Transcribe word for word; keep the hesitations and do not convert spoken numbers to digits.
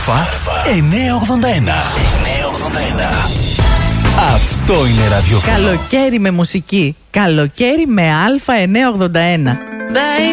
εννιακόσια ογδόντα ένα. εννιακόσια ογδόντα ένα. Αυτό είναι ραδιόφωνο. Καλοκαίρι με μουσική. Καλοκαίρι με Α εννιακόσια ογδόντα ένα.